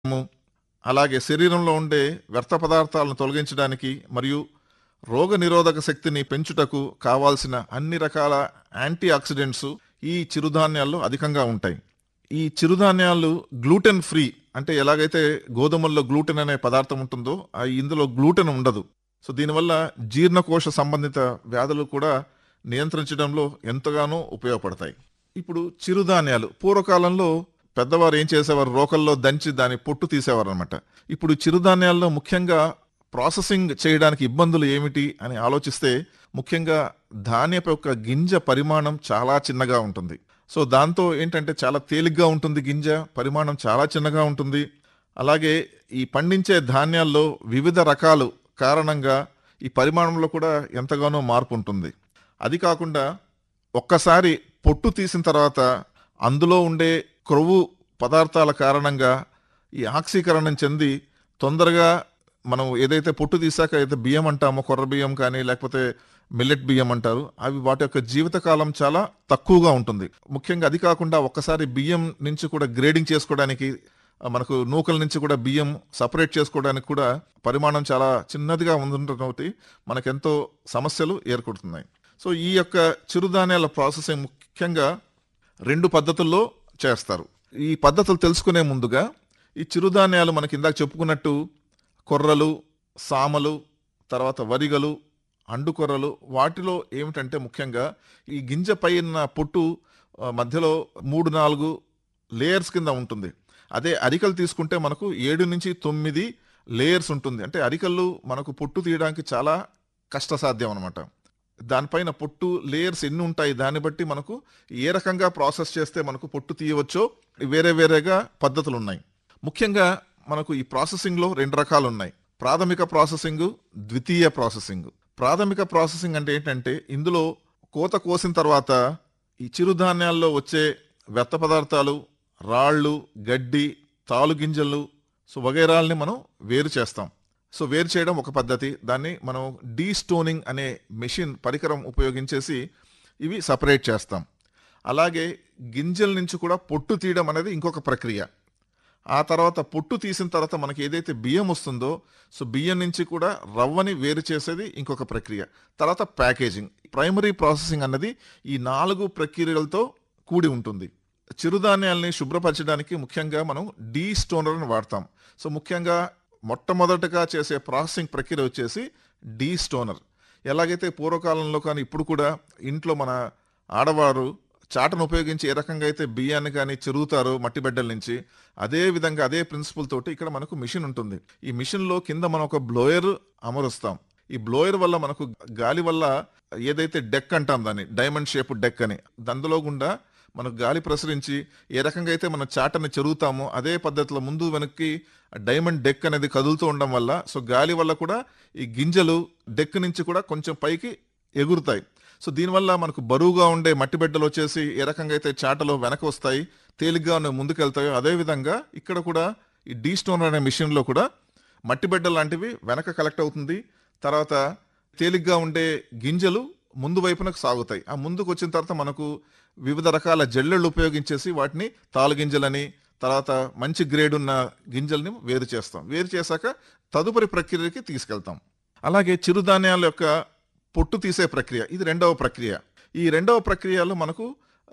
అలాగే శరీరంలో ఉండే వ్యర్థ పదార్థాలను తొలగించడానికి మరియు రోగ నిరోధక శక్తిని పెంచుటకు కావాల్సిన అన్ని రకాల యాంటీ ఆక్సిడెంట్స్ ఈ చిరుధాన్యాల్లో అధికంగా ఉంటాయి. ఈ చిరుధాన్యాలు గ్లూటెన్ ఫ్రీ, అంటే ఎలాగైతే గోధుమల్లో గ్లూటెన్ అనే పదార్థం ఉంటుందో ఇందులో గ్లూటెన్ ఉండదు. సో దీనివల్ల జీర్ణకోశ సంబంధిత వ్యాధులు కూడా నియంత్రించడంలో ఎంతగానో ఉపయోగపడతాయి. ఇప్పుడు చిరుధాన్యాలు పూర్వకాలంలో పెద్దవారు ఏం చేసేవారు, రోకల్లో దంచి దాని పొట్టు తీసేవారు అనమాట. ఇప్పుడు చిరుధాన్యాల్లో ముఖ్యంగా ప్రాసెసింగ్ చేయడానికి ఇబ్బందులు ఏమిటి అని ఆలోచిస్తే ముఖ్యంగా ధాన్యపు యొక్క గింజ పరిమాణం చాలా చిన్నగా ఉంటుంది. సో దాంతో ఏంటంటే చాలా తేలిగ్గా ఉంటుంది, గింజ పరిమాణం చాలా చిన్నగా ఉంటుంది. అలాగే ఈ పండించే ధాన్యాల్లో వివిధ రకాలు కారణంగా ఈ పరిమాణంలో కూడా ఎంతగానో మార్పు ఉంటుంది. అది కాకుండా ఒక్కసారి పొట్టు తీసిన తర్వాత అందులో ఉండే క్రొవ్వు పదార్థాల కారణంగా ఈ ఆక్సీకరణం చెంది తొందరగా మనం ఏదైతే పొట్టు తీసాక అయితే బియ్యం అంటామో, కొర్ర బియ్యం కానీ లేకపోతే మిల్లెట్ బియ్యం అంటారు, అవి వాటి యొక్క జీవితకాలం చాలా తక్కువగా ఉంటుంది. ముఖ్యంగా అది కాకుండా ఒక్కసారి బియ్యం నుంచి కూడా గ్రేడింగ్ చేసుకోవడానికి, మనకు నూకల నుంచి కూడా బియ్యం సపరేట్ చేసుకోవడానికి కూడా పరిమాణం చాలా చిన్నదిగా ఉండటంతో మనకెంతో సమస్యలు ఏర్పడుతున్నాయి. సో ఈ యొక్క చిరుధాన్యాల ప్రాసెసింగ్ ముఖ్యంగా 2 పద్ధతుల్లో చేస్తారు. ఈ పద్ధతులు తెలుసుకునే ముందుగా ఈ చిరుధాన్యాలు మనకి ఇందాక చెప్పుకున్నట్టు కొర్రలు, సామలు, తర్వాత వరిగలు, అండుకొర్రలు, వాటిలో ఏమిటంటే ముఖ్యంగా ఈ గింజ పైన పొట్టు మధ్యలో 3-4 లేయర్స్ కింద ఉంటుంది. అదే అరికలు తీసుకుంటే మనకు 7 నుంచి 9 లేయర్స్ ఉంటుంది. అంటే అరికలు మనకు పొట్టు తీయడానికి చాలా కష్టసాధ్యం అనమాట. దానిపైన పొట్టు లేయర్స్ ఎన్ని ఉంటాయి దాన్ని బట్టి మనకు ఏ రకంగా ప్రాసెస్ చేస్తే మనకు పొట్టు తీయవచ్చో వేరే వేరేగా పద్ధతులు ఉన్నాయి. ముఖ్యంగా మనకు ఈ ప్రాసెసింగ్లో 2 రకాలు ఉన్నాయి. ప్రాథమిక ప్రాసెసింగ్, ద్వితీయ ప్రాసెసింగ్. ప్రాథమిక ప్రాసెసింగ్ అంటే ఏంటంటే ఇందులో కోత కోసిన తర్వాత ఈ చిరుధాన్యాల్లో వచ్చే వ్యర్థ పదార్థాలు, రాళ్ళు, గడ్డి, తాలు గింజలు, సో వగైరాల్ని మనం వేరు చేస్తాం. సో వేరు చేయడం ఒక పద్ధతి. దాన్ని మనం డీస్టోనింగ్ అనే మెషిన్ పరికరం ఉపయోగించేసి ఇవి సపరేట్ చేస్తాం. అలాగే గింజల నుంచి కూడా పొట్టు తీయడం అనేది ఇంకొక ప్రక్రియ. ఆ తర్వాత పొట్టు తీసిన తర్వాత మనకి ఏదైతే బియ్యం వస్తుందో, సో బియ్యం నుంచి కూడా రవ్వని వేరు చేసేది ఇంకొక ప్రక్రియ. తర్వాత ప్యాకేజింగ్. ప్రైమరీ ప్రాసెసింగ్ అన్నది ఈ 4 ప్రక్రియలతో కూడి ఉంటుంది. చిరుధాన్యాల్ని శుభ్రపరచడానికి ముఖ్యంగా మనం డీస్టోనర్ని వాడతాం. సో ముఖ్యంగా మొట్టమొదటగా చేసే ప్రాసెసింగ్ ప్రక్రియ వచ్చేసి డీస్టోనర్. ఎలాగైతే పూర్వకాలంలో కానీ ఇప్పుడు కూడా ఇంట్లో మన ఆడవారు చాటను ఉపయోగించి ఏ రకంగా అయితే బియ్యాన్ని కానీ చెరుగుతారో మట్టి బిడ్డల నుంచి, అదే విధంగా అదే ప్రిన్సిపల్ తోటి ఇక్కడ మనకు మిషన్ ఉంటుంది. ఈ మిషన్లో కింద మనం ఒక బ్లోయర్ అమరుస్తాం. ఈ బ్లోయర్ వల్ల మనకు గాలి వల్ల ఏదైతే డెక్ అంటాం దాన్ని, డైమండ్ షేప్ డెక్ అని, అందులో గుండా మనకు గాలి ప్రసరించి ఏ రకంగా అయితే మన చాటని చెరుగుతామో అదే పద్ధతిలో ముందు వెనక్కి డైమండ్ డెక్ అనేది కదులుతూ ఉండడం వల్ల సో గాలి వల్ల కూడా ఈ గింజలు డెక్ నుంచి కూడా కొంచెం పైకి ఎగురుతాయి. సో దీనివల్ల మనకు బరువుగా ఉండే మట్టి బిడ్డలు వచ్చేసి ఏ రకంగా అయితే చాటలో వెనక వస్తాయి, తేలిగ్గా ముందుకెళ్తాయో అదేవిధంగా ఇక్కడ కూడా ఈ డీస్టోనర్ అనే మిషన్లో కూడా మట్టి బిడ్డ లాంటివి వెనక కలెక్ట్ అవుతుంది. తర్వాత తేలిగ్గా ఉండే గింజలు ముందు వైపునకు సాగుతాయి. ఆ ముందుకు వచ్చిన తర్వాత మనకు వివిధ రకాల జల్లెళ్ళు ఉపయోగించేసి వాటిని తాలు గింజలని, తర్వాత మంచి గ్రేడ్ ఉన్న గింజల్ని వేరు చేస్తాం. వేరు చేశాక తదుపరి ప్రక్రియకి తీసుకెళ్తాం. అలాగే చిరుధాన్యాల యొక్క పొట్టు తీసే ప్రక్రియ, ఇది 2వ ప్రక్రియ. ఈ 2వ ప్రక్రియలో మనకు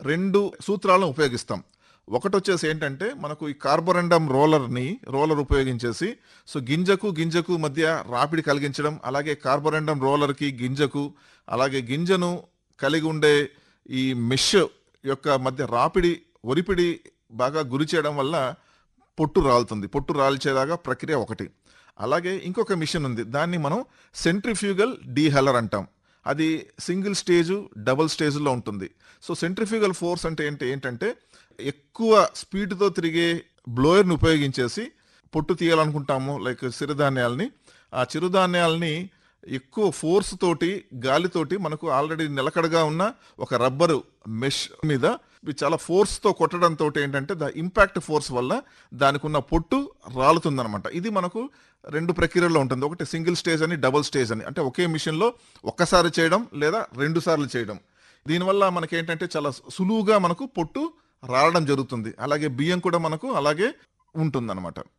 2 సూత్రాలను ఉపయోగిస్తాం. ఒకటి వచ్చేసి ఏంటంటే మనకు ఈ కార్బోరెండమ్ రోలర్ ఉపయోగించేసి సో గింజకు మధ్య రాపిడి కలిగించడం, అలాగే కార్బోరెండమ్ రోలర్కి గింజకు, అలాగే గింజను కలిగి ఉండే ఈ మెష్ యొక్క మధ్య ఒరిపిడి బాగా గురి చేయడం వల్ల పొట్టు రాలుతుంది. పొట్టు రాల్చేలాగా ప్రక్రియ ఒకటి. అలాగే ఇంకొక మిషన్ ఉంది, దాన్ని మనం సెంట్రిఫ్యూగల్ డీహెల్లర్ అంటాం. అది సింగిల్ స్టేజు, డబుల్ స్టేజ్లో ఉంటుంది. సో సెంట్రిఫ్యూగల్ ఫోర్స్ అంటే ఏంటంటే ఎక్కువ స్పీడ్తో తిరిగే బ్లోయర్ని ఉపయోగించేసి పొట్టు తీయాలనుకుంటాము లైక్ చిరుధాన్యాలని. ఆ చిరుధాన్యాలని ఎక్కువ ఫోర్స్ తోటి, గాలితోటి మనకు ఆల్రెడీ నిలకడగా ఉన్న ఒక రబ్బరు మెష్ మీద చాలా ఫోర్స్తో కొట్టడంతో ఏంటంటే ద ఇంపాక్ట్ ఫోర్స్ వల్ల దానికి ఉన్న పొట్టు రాలుతుందనమాట. ఇది మనకు 2 ప్రక్రియల్లో ఉంటుంది. ఒకటి సింగిల్ స్టేజ్ అని, డబుల్ స్టేజ్ అని. అంటే ఒకే మిషన్లో ఒక్కసారి చేయడం లేదా 2 సార్లు చేయడం. దీనివల్ల మనకేంటంటే చాలా సులువుగా మనకు పొట్టు రాలడం జరుగుతుంది. అలాగే బియ్యం కూడా మనకు అలాగే ఉంటుందన్నమాట.